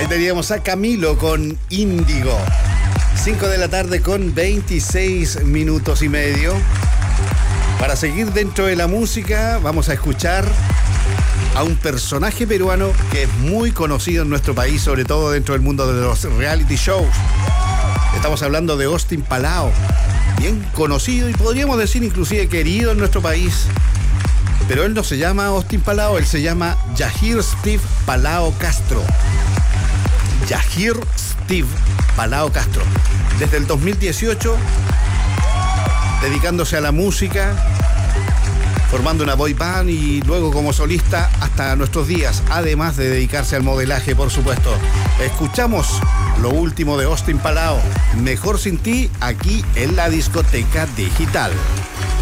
teníamos a Camilo con Índigo. 5 de la tarde con 26 minutos y medio. Para seguir dentro de la música, vamos a escuchar a un personaje peruano que es muy conocido en nuestro país, sobre todo dentro del mundo de los reality shows. Estamos hablando de Austin Palao, bien conocido y podríamos decir inclusive querido en nuestro país. Pero él no se llama Austin Palao, él se llama Yahir Steve Palao Castro. Yahir Steve Palao Castro. Desde el 2018, dedicándose a la música, formando una boy band y luego como solista hasta nuestros días, además de dedicarse al modelaje, por supuesto. Escuchamos lo último de Austin Palao, Mejor Sin Ti, aquí en la Discoteca Digital.